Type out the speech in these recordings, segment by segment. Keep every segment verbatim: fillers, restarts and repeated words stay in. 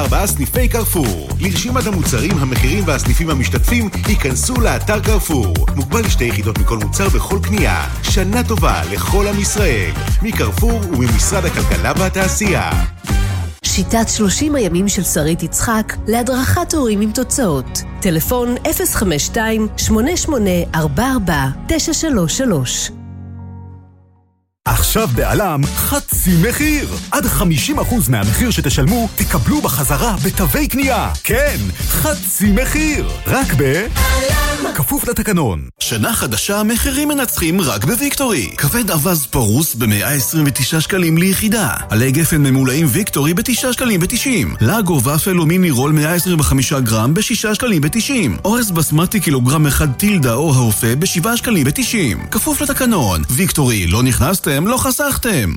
ארבעה סניפי קרפור. לרשימת המוצרים, המחירים והסניפים המשתתפים, ייכנסו לאתר קרפור. מוגבל לשתי יחידות מכל מוצר בכל קנייה. שנה טובה לכל עם ישראל. מקרפור וממשרד הכלכלה והתעשייה. שיטת שלושים הימים של שרית יצחק להדרכת הורים עם תוצאות. טלפון אפס חמש שתיים שמונה שמונה ארבע ארבע תשע שלוש שלוש. עכשיו בעלם חצי מחיר. עד חמישים אחוז מהמחיר שתשלמו תקבלו בחזרה בתווי קנייה. כן, חצי מחיר. רק בעלם. כפוף לתקנון. שנה חדשה, מחירים מנצחים רק בוויקטורי. כבד אבז פרוס ב-מאה עשרים ותשעה שקלים ליחידה. עלי גפן ממולאים ויקטורי ב-תשעה שקלים ותשעים. לגו ופל או מיני רול מאה עשרים וחמישה גרם ב-שישה שקלים ותשעים. אורז בסמטי קילוגרם אחד טילדה או האופה ב-שבעה שקלים ותשעים. כפוף לתקנון. ויקטורי, לא נכנסתם, לא חסכתם.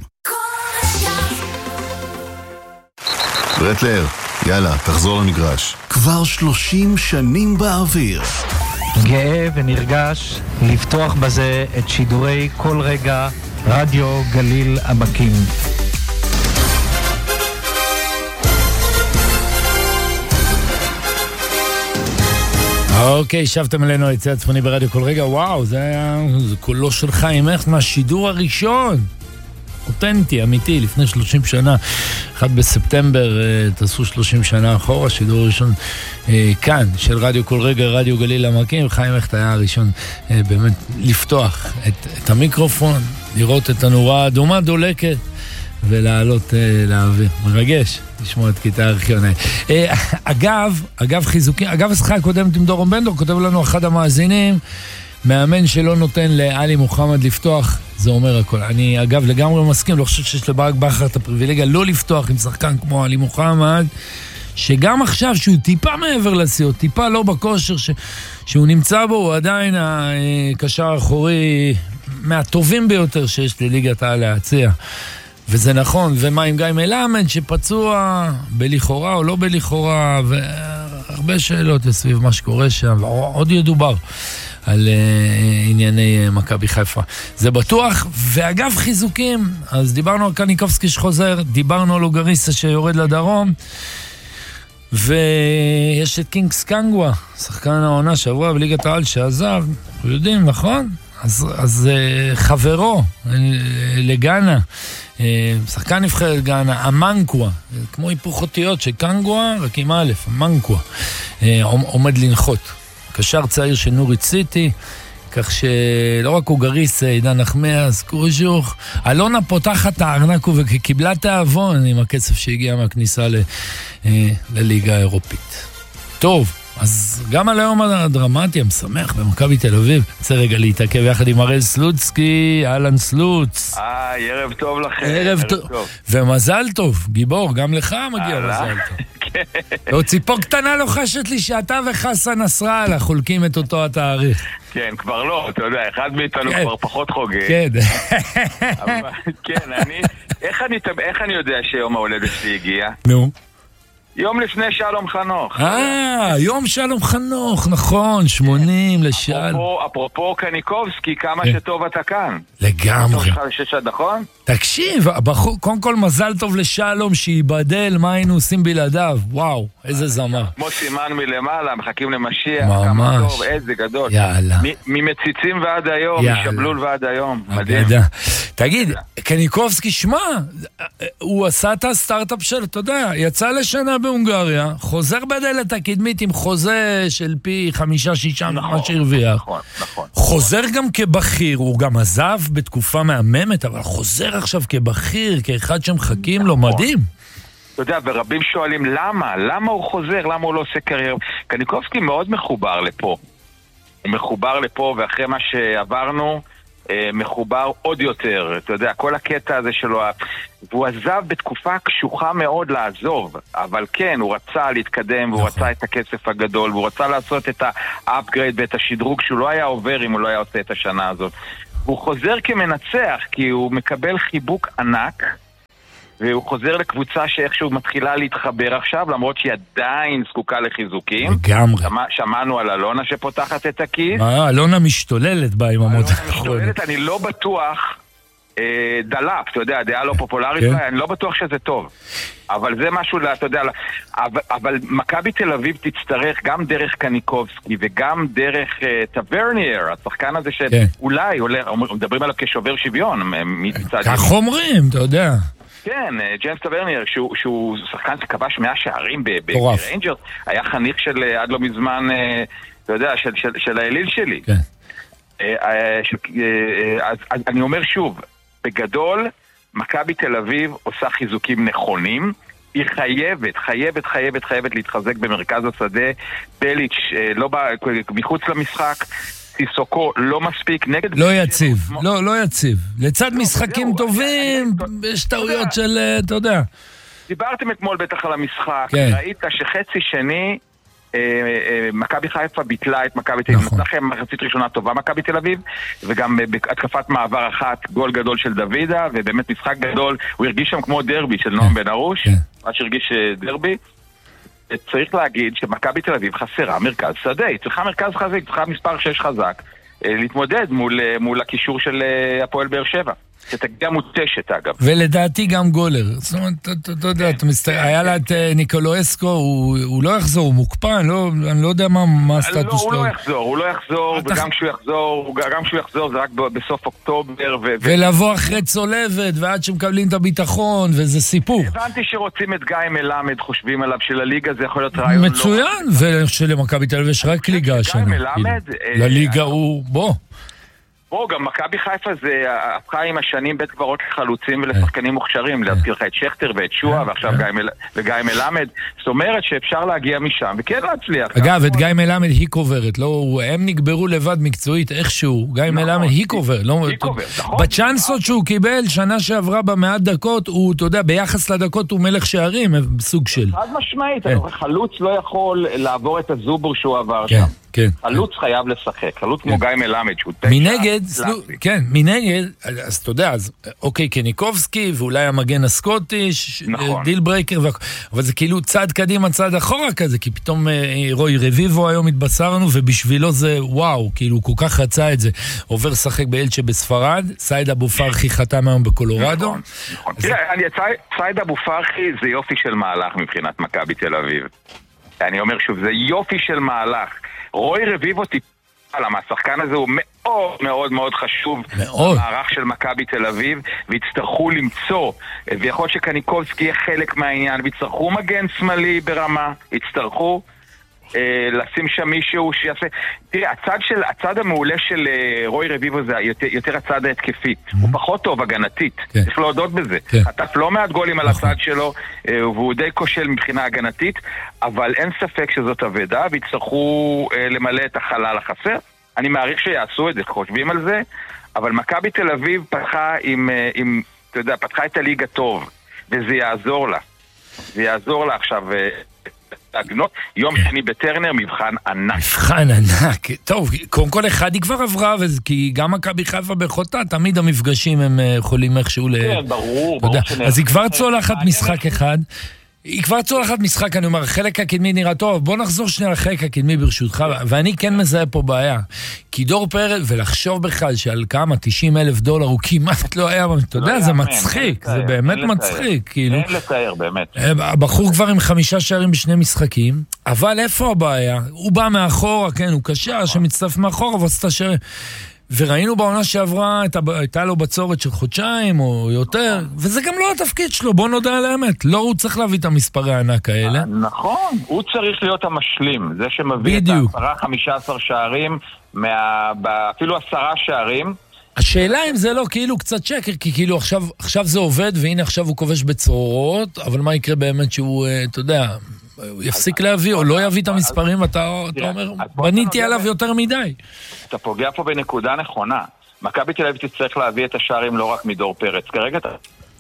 ברטלר, יאללה, תחזור למגרש. כבר שלושים שנים באוויר. גאה ונרגש לפתוח בזה את שידורי כל רגע רדיו גליל עמקים. אוקיי, שבתם אלינו את צד צפוני ברדיו כל רגע. וואו, זה היה זה קולו של חיים הכט מהשידור הראשון. אותנטי, אמיתי, לפני שלושים שנה. אחד בספטמבר, תעשו שלושים שנה אחורה, שידור הראשון כאן, של רדיו כל רגע, רדיו גליל עמקים. חיים הכט היה הראשון באמת לפתוח את, את המיקרופון, לראות את הנורה האדומה דולקת, ולעלות לאוויר. מרגש לשמוע את כיתה הארכיונאי. אגב, אגב חיזוקים, אגב השיחה הקודמת עם דורון בנדור, כותב לנו אחד המאזינים, מאמן שלא נותן לאלי מוחמד לפתוח, זה אומר הכל. אני אגב לגמרי מסכים, לא חושב שיש לברק בכר את הפריבילגיה לא לפתוח עם שחקן כמו אלי מוחמד, שגם עכשיו שהוא טיפה מעבר לסיעות, טיפה לא בכושר ש... שהוא נמצא בו, הוא עדיין הקשר האחורי מהטובים ביותר שיש לליגת העל להציע. וזה נכון, ומה עם גיא מלמד שפצוע בלכאורה או לא בלכאורה, והרבה שאלות סביב מה שקורה שם, עוד ידובר על uh, ענייני uh, מכבי חיפה. זה בטוח, ואגב חיזוקים, אז דיברנו על קניקובסקי שחוזר, דיברנו על אוגריסה שיורד לדרום, ויש את קינגס קנגווה, שחקן העונה שעברה בליגת העל שעזב, אנחנו יודעים, נכון? אז, אז uh, חברו uh, לגאנה, uh, שחקן נבחרת גאנה, אמנקווה, כמו היפוך אותיות של קנגווה, רק עם א', אמנקווה, uh, עומד לנחות. קשר צעיר של נורית סיטי, כך שלא רק אוגריס, עידן נחמיאס, קוז'וך, אלונה פותחת הארנק וקיבלה תאבון עם הכסף שהגיע מהכניסה ל, אה, לליגה האירופית. טוב, אז גם על היום הדרמטי, המשמח במכבי תל אביב, רוצה רגע להתעכב יחד עם הראל סלוצקי, אלן סלוץ. אה, ערב טוב לכם. ערב טוב. ומזל טוב, גיבור, גם לך מגיע מזל טוב. לא, ציפור קטנה לוחשת לי שאתה וחסן נסראללה חולקים את אותו התאריך. כן, כבר לא, אתה יודע, אחד מאיתנו כבר פחות חוגג. כן. כן, אני, איך אני יודע שיום ההולדת שלי הגיע? נו. יום לפני שלום חנוך. אה, יום שלום חנוך, נכון, שמונים לשל. אפרופו קניקובסקי, כמה שטוב אתה כאן. לגמרי. נכון? תקשיב, קודם כל מזל טוב לשלום שיבדל, מה היינו עושים בלעדיו, וואו, איזה זמר. כמו סימן מלמעלה, מחכים למשיח, ממש. כמה טוב, איזה גדול. יאללה. ממציצים ועד היום, משבלול ועד היום. מדהים. תגיד, קניקובסקי, שמה, הוא עשה את הסטארט-אפ שלו, אתה יודע, יצא לשנה בהונגריה, חוזר בדלת הקדמית עם חוזה של פי חמישה שישה מה שהרוויח. נכון, נכון. חוזר גם כבכיר, הוא גם עזב בתקופה מהממת, אבל חוזר עכשיו כבכיר, כאחד שמחכים לו, מדהים. אתה יודע, ורבים שואלים למה, למה הוא חוזר, למה הוא לא עושה קריירה. קניקובסקי מאוד מחובר לפה. הוא מחובר לפה, ואחרי מה שעברנו, מחובר עוד יותר, אתה יודע, כל הקטע הזה שלו, והוא עזב בתקופה קשוחה מאוד לעזוב, אבל כן, הוא רצה להתקדם, והוא רצה את הכסף הגדול, והוא רצה לעשות את האפגרייד ואת השדרוג שהוא לא היה עובר אם הוא לא היה עושה את השנה הזאת. והוא חוזר כמנצח, כי הוא מקבל חיבוק ענק, והוא חוזר לקבוצה שאיכשהו מתחילה להתחבר עכשיו, למרות שהיא עדיין זקוקה לחיזוקים. לגמרי. שמע, שמענו על אלונה שפותחת את הכיס. אה, אלונה משתוללת בה עם המות. אלונה משתוללת, אני לא בטוח דלאפ, אתה יודע, דעה לא פופולרית, אני לא בטוח שזה טוב. אבל זה משהו, אתה יודע, אבל מכבי תל אביב תצטרך גם דרך קניקובסקי וגם דרך טברנייר, השחקן הזה שאולי, מדברים עליו כשובר שוויון. כך אומרים, אתה יודע. כן, ג'יימס טברנייר, שהוא שחקן שכבש מאה שערים בריינג'רס, היה חניך של עד לא מזמן, אתה יודע, של האליל שלי. אז אני אומר שוב, בגדול, מכבי תל אביב עושה חיזוקים נכונים, היא חייבת, חייבת, חייבת, חייבת להתחזק במרכז השדה, בליץ' לא בא, מחוץ למשחק, סיסוקו לא מספיק, נגד... לא יציב, לא, לא יציב. לצד משחקים טובים, יש טעויות של, אתה יודע. דיברתם אתמול בטח על המשחק, ראית שחצי שני, מכבי חיפה ביטלה את מכבי תל אביב, נתנה לכם מחצית ראשונה טובה מכבי תל אביב, וגם בהתקפת מעבר אחת גול גדול של דוידה, ובאמת משחק גדול, הוא הרגיש שם כמו דרבי של נועם בן ארוש, מה שהרגיש דרבי. צריך להגיד שמכבי תל אביב חסרה מרכז שדה, היא צריכה מרכז חזק, היא צריכה מספר שש חזק, להתמודד מול, מול הקישור של הפועל באר שבע. שתגיע מותשת אגב. ולדעתי גם גולר. זאת אומרת, אתה יודע, היה לה את ניקולסקו, הוא לא יחזור, הוא מוקפא, אני לא יודע מה הסטטוס שלו. הוא לא יחזור, הוא לא יחזור, וגם כשהוא יחזור, גם כשהוא יחזור זה רק בסוף אוקטובר. ולבוא אחרי צולבת, ועד שמקבלים את הביטחון, וזה סיפור. הבנתי שרוצים את גיא מלמד, חושבים עליו שלליגה זה יכול להיות רעיון. מצוין, ושלמכבי תל אביב יש רק ליגה השנה. גיא מלמד. לליגה הוא, בוא. בוא, גם מכבי חיפה זה הפכה עם השנים בית קברות לחלוצים ולשחקנים מוכשרים, להזכיר לך את שכטר ואת שואה ועכשיו גיא מלמד, זאת אומרת שאפשר להגיע משם וכן להצליח. אגב, את גיא מלמד היא קוברת, הם נגברו לבד מקצועית איכשהו, גיא מלמד היא קוברת, בצ'אנסות שהוא קיבל שנה שעברה במעט דקות, הוא, אתה יודע, ביחס לדקות הוא מלך שערים, סוג של. חד משמעית, חלוץ לא יכול לעבור את הזובור שהוא עבר שם. כן. חלוץ חייב לשחק, חלוץ כמו גיא מלמד שהוא תשע. מנגד, כן, מנגד, אז אתה יודע, אז אוקיי, קניקובסקי, ואולי המגן הסקוטי, דיל ברייקר, אבל זה כאילו צעד קדימה, צעד אחורה כזה, כי פתאום רוי רביבו היום התבשרנו, ובשבילו זה וואו, כאילו הוא כל כך רצה את זה. עובר שחק באלצ'ה בספרד, סייד אבו פרחי חתם היום בקולורדו. נכון, נכון. תראה, סייד אבו פרחי זה יופי של מהלך מבחינת מכבי תל אביב. אני אומר שוב, זה יופי של מהלך. רוי רביבו טיפה, למה השחקן הזה הוא מאוד מאוד מאוד חשוב במערך של מכבי תל אביב, ויצטרכו למצוא, ויכול שקניקובסקי יהיה חלק מהעניין, ויצטרכו מגן שמאלי ברמה, יצטרכו אה, לשים שם מישהו שיעשה. תראה, הצד, של, הצד המעולה של אה, רוי רביבו זה יותר, יותר הצד ההתקפית, mm-hmm. הוא פחות טוב הגנתית, כן. צריך להודות בזה, כן. אתה לא מעט גולים על הצד שלו, אה, והוא די כושל מבחינה הגנתית, אבל אין ספק שזאת עבודה, ויצטרכו אה, למלא את החלל החסר. אני מעריך שיעשו את זה, חושבים על זה, אבל מכבי תל אביב פתחה עם, אה, עם, אתה יודע, פתחה את הליגה טוב, וזה יעזור לה. זה יעזור לה עכשיו... אה, הגנות, יום שני בטרנר, מבחן ענק. מבחן ענק. טוב, קודם כל אחד היא כבר עברה, כי גם מכבי חיפה בחוטה, תמיד המפגשים הם יכולים איכשהו ל... כן, ברור, ברור. אז היא כבר צולחת משחק אחד. היא כבר צולחת משחק, אני אומר, חלק הקדמי נראה טוב, בוא נחזור שנייה לחלק הקדמי ברשותך, ואני כן מזהה פה בעיה. כי דור פרל, ולחשוב בכלל שעל כמה, תשעים אלף דולר, הוא כמעט לא היה, אתה יודע, זה מצחיק, זה באמת מצחיק, כאילו. אין לתאר, באמת. הבחור כבר עם חמישה שערים בשני משחקים, אבל איפה הבעיה? הוא בא מאחורה, כן, הוא קשר, שמצטרף מאחורה, ועשתה שערים. וראינו בעונה שעברה, הייתה לו בצורת של חודשיים או יותר, וזה גם לא התפקיד שלו, בוא נודע על האמת. לא הוא צריך להביא את המספרי הענק האלה. נכון, הוא צריך להיות המשלים, זה שמביא את העשרה חמישה עשר שערים, אפילו עשרה שערים. השאלה אם זה לא כאילו קצת שקר, כי כאילו עכשיו, עכשיו זה עובד, והנה עכשיו הוא כובש בצורות, אבל מה יקרה באמת שהוא, אתה יודע, הוא יפסיק להביא או לא יביא את המספרים, ואתה אומר, בניתי עליו יותר מדי. אתה פוגע פה בנקודה נכונה. מכבי תל אביב תצטרך להביא את השערים לא רק מדור פרץ. כרגע אתה...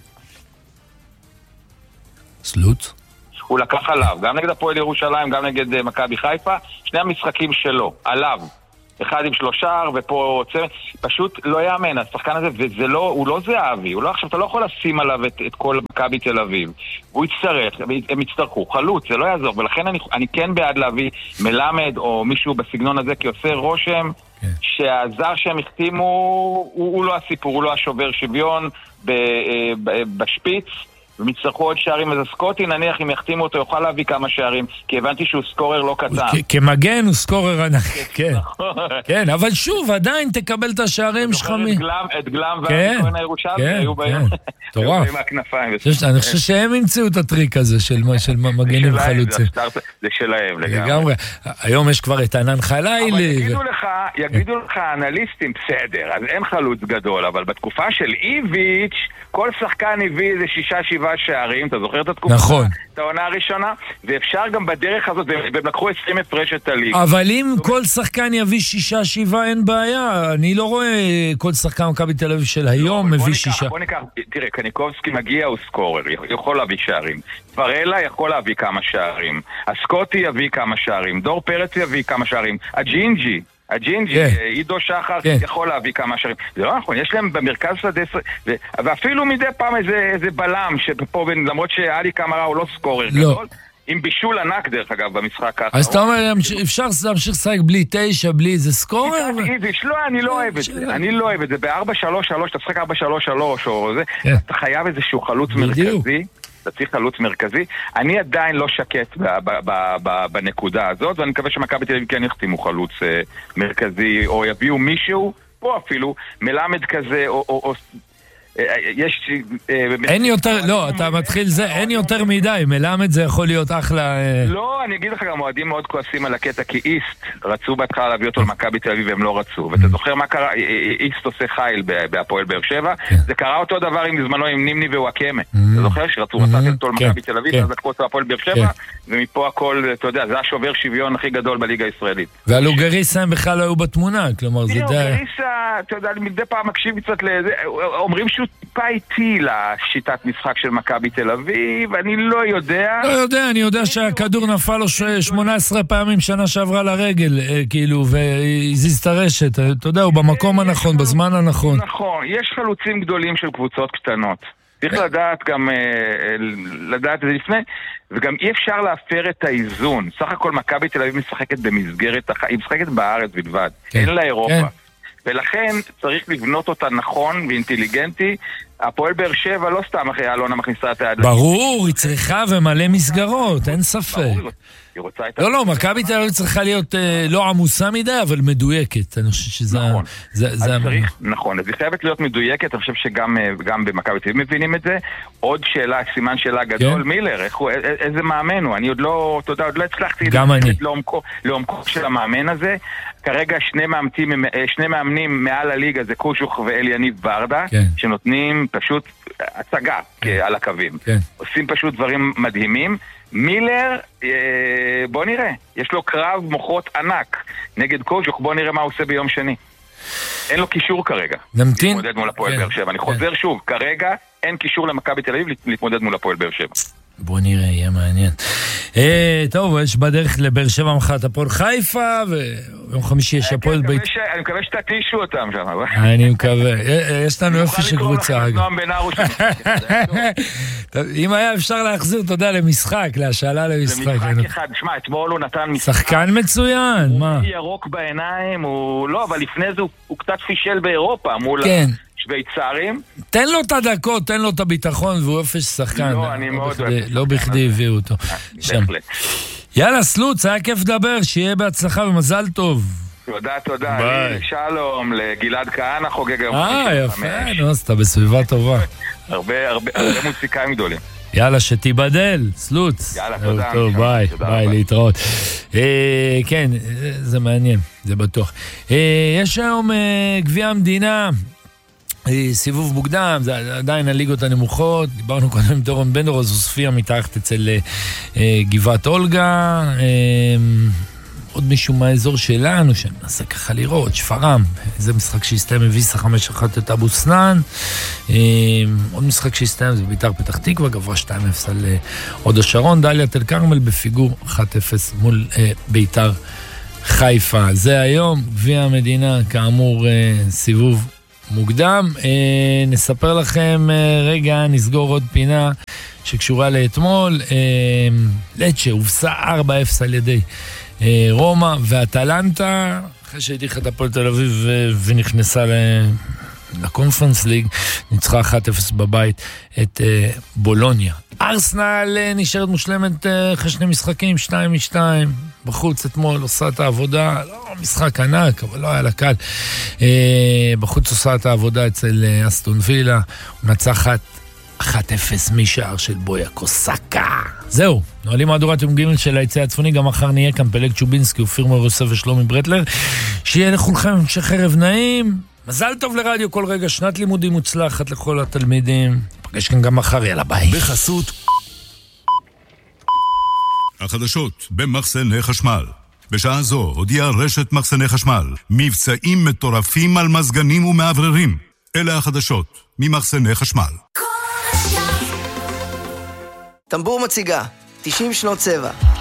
סלוט? הוא לקח עליו, גם נגד הפועל ירושלים, גם נגד מכבי חיפה, שני המשחקים שלו, עליו. אחד עם שלושה, ופה צמד, פשוט לא יאמן, השחקן הזה, וזה לא, הוא לא זהבי, הוא לא, עכשיו, אתה לא יכול לשים עליו את, את כל מכבי תל אביב, הוא יצטרך, הם יצטרכו, חלוץ, זה לא יעזור, ולכן אני, אני כן בעד להביא מלמד, או מישהו בסגנון הזה, כי עושה רושם, שהזר שהם החתימו הוא, הוא לא הסיפור, הוא לא השובר שוויון ב, ב, בשפיץ, ומצטרכו עוד שערים. אז הסקוטי, נניח, אם יחתימו אותו, יוכל להביא כמה שערים, כי הבנתי שהוא סקורר לא קטן. כמגן הוא סקורר ענק, כן. כן, אבל שוב, עדיין תקבל את השערים שלך מ... את גלם והכהן הירושלמי, היו בהם. תורף. אני חושב שהם המציאו את הטריק הזה של מגנים חלוצים. זה שלהם לגמרי. היום יש כבר את ענן חלילי. אבל יגידו לך, יגידו לך אנליסטים, בסדר, אז אין חלוץ גדול, אבל בתקופה של איביץ', כל שחקן הביא איזה שישה, שבעה שערים, אתה זוכר את התקופה? נכון. את העונה הראשונה, ואפשר גם בדרך הזאת, והם לקחו עשרים הפרש את הליגה. אבל אם כל שחקן יביא שישה, שבעה, אין בעיה. אני לא רואה כל שחקן מכבי תל אביב של היום מביא שישה. בוא ניקח, תראה, קניקובסקי מגיע, הוא סקורר, יכול להביא שערים. פרלה יכול להביא כמה שערים. הסקוטי יביא כמה שערים. דור פרץ יביא כמה שערים. הג'ינג'י, הג'ינג'י, עידו שחר יכול להביא כמה שערים. זה לא נכון, יש להם במרכז שדה, ואפילו מדי פעם איזה בלם, שפה, למרות שאלי קמרה הוא לא סקורר גדול, עם בישול ענק דרך אגב במשחק ככה. אז אתה אומר, אפשר להמשיך לשחק בלי תשע, בלי איזה סקורר? לא, אני לא אוהב את זה. אני לא אוהב את זה. ב-ארבע שלוש שלוש, אתה שחק ארבע שלוש שלוש או זה, אתה חייב איזשהו חלוץ מרכזי. אתה צריך חלוץ מרכזי. אני עדיין לא שקט בנקודה הזאת, ואני מקווה שמכבי תל אביב כן יחתימו חלוץ מרכזי, או יביאו מישהו, או אפילו מלמד כזה, או... יש... אין יותר, לא, אתה מתחיל זה, אין יותר מדי, מלמד זה יכול להיות אחלה... לא, אני אגיד לך, גם מועדים מאוד כועסים על הקטע, כי איסט רצו בהתחלה להביא אותו למכבי תל אביב והם לא רצו, ואתה זוכר מה קרה? איסט עושה חייל בהפועל באר שבע, זה קרה אותו דבר עם זמנו עם נימני ווואקמה, אתה זוכר שרצו רצת אותו למכבי תל אביב, אז לקחו אותו בהפועל באר שבע, ומפה הכל, אתה יודע, זה השובר שוויון הכי גדול בליגה הישראלית. והלוגריסה הם בכלל לא היו בתמונה, כלומר זה די... לוגריסה, אתה יודע, מדי פעם מקשיב קצת לזה, אומרים שהוא טיפה איתי לשיטת משחק של מכבי תל אביב, אני לא יודע. לא יודע, אני יודע שהכדור נפל לו שמונה עשרה פעמים שנה שעברה לרגל, כאילו, והזיז את הרשת, אתה יודע, הוא במקום הנכון, בזמן הנכון. נכון, יש חלוצים גדולים של קבוצות קטנות. צריך לדעת גם, לדעת את זה לפני, וגם אי אפשר להפר את האיזון. סך הכל מכבי תל אביב משחקת במסגרת, היא משחקת בארץ בלבד, אין לה אירופה. ולכן צריך לבנות אותה נכון ואינטליגנטי. הפועל באר שבע לא סתם אחרי אלונה מכניסה את היד. ברור, היא צריכה ומלא מסגרות, אין ספק. לא, לא, מכבי תל אביב צריכה להיות לא עמוסה מדי, אבל מדויקת. אני חושב שזה... נכון, אז היא חייבת להיות מדויקת, אני חושב שגם במכבי תל אביב מבינים את זה. עוד שאלה, סימן שאלה גדול, מילר, איזה מאמן הוא? אני עוד לא, אתה יודע, עוד לא הצלחתי לעומקו של המאמן הזה. כרגע שני מאמנים, שני מאמנים מעל הליגה זה קושוך ואל יניב ברדה, שנותנים פשוט הצגה על הקווים. עושים פשוט דברים מדהימים. מילר, בוא נראה, יש לו קרב מוחות ענק נגד קושוך, בוא נראה מה הוא עושה ביום שני. אין לו קישור כרגע. נמתין. להתמודד מול הפועל באר שבע. אני חוזר שוב, כרגע אין קישור למכבי תל אביב להתמודד מול הפועל באר שבע. בוא נראה, יהיה מעניין. אה, טוב, יש בדרך לבאר שבע מחת הפועל חיפה, ויום חמישי יש הפועל בית... אני מקווה שתטישו אותם שם. אני מקווה. יש לנו יופי של קבוצה. אם היה אפשר להחזיר, תודה, למשחק, להשאלה למשחק. למשחק אחד, שמע, אתמול הוא נתן משחק. שחקן מצוין, מה? הוא ירוק בעיניים, הוא... לא, אבל לפני זה הוא קצת פישל באירופה, מול... כן. שוויצרים. תן לו את הדקות, תן לו את הביטחון, והוא אופש שחקן. לא, אני מאוד אוהב. לא בכדי הביאו אותו. בהחלט. יאללה, סלוץ, היה כיף לדבר, שיהיה בהצלחה ומזל טוב. תודה, תודה. שלום, לגלעד כהנא חוגג היום. אה, יפה, נו, אז אתה בסביבה טובה. הרבה, הרבה מוזיקאים גדולים. יאללה, שתיבדל, סלוץ. יאללה, תודה. טוב, ביי, ביי, להתראות. כן, זה מעניין, זה בטוח. יש היום גביע המדינה, סיבוב מוקדם, זה עדיין הליגות הנמוכות, דיברנו קודם עם דורון בנדור, אז אוספיה מתחת אצל גבעת אולגה, עוד מישהו מהאזור שלנו, שננסה ככה לראות, שפרם, זה משחק שהסתיים מביסה חמש אחת את אבו סנן, עוד משחק שהסתיים זה ביתר פתח תקווה, גברה שתיים אפס על הוד השרון, דליית אל כרמל בפיגור אחת אפס מול ביתר חיפה. זה היום, גביע המדינה, כאמור סיבוב מוקדם. אה, נספר לכם אה, רגע, נסגור עוד פינה שקשורה לאתמול. אה, לצ'ה הובסה ארבע אפס על ידי רומא ואטלנטה, אחרי שהדיחה את הפועל תל אביב ונכנסה לקונפרנס ליג, ניצחה אחת אפס בבית את בולוניה. ארסנל נשארת מושלמת אחרי שני משחקים, שתיים משתיים, בחוץ אתמול עושה את העבודה, לא משחק ענק, אבל לא היה לה קל. בחוץ עושה את העבודה אצל אסטון וילה, מנצחת אחת אפס משער של בויה קוסקה. זהו, נועלים מהדורת יום ג' של היציע הצפוני, גם מחר נהיה כאן פלג צ'ובינסקי ופירמו יוסף ושלומי ברטלר. שיהיה לכולכם המשך ערב נעים, מזל טוב לרדיו כל רגע, שנת לימודים מוצלחת לכל התלמידים. פגש כאן גם מחר, יאללה ביי. בחסות החדשות במחסני חשמל. בשעה זו הודיעה רשת מחסני חשמל מבצעים מטורפים על מזגנים ומעבררים. אלה החדשות ממחסני חשמל. טמבור מציגה תשעים שנות צבע,